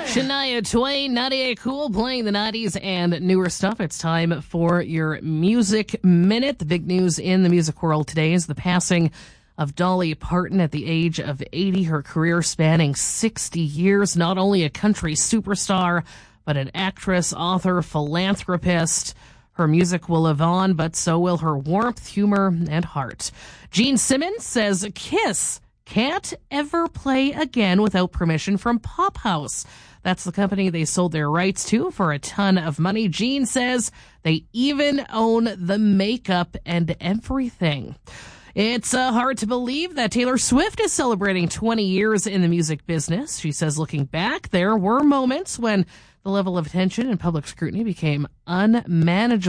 Shania Twain, Nadia Cool, playing the 90s and newer stuff. It's time for your Music Minute. The big news in the music world today is the passing of Dolly Parton at the age of 80. Her career spanning 60 years. Not only a country superstar, but an actress, author, philanthropist. Her music will live on, but so will her warmth, humor, and heart. Gene Simmons says Kiss can't ever play again without permission from Pop House. That's the company they sold their rights to for a ton of money. Gene says they even own the makeup and everything. It's hard to believe that Taylor Swift is celebrating 20 years in the music business. She says looking back, there were moments when the level of attention and public scrutiny became unmanageable.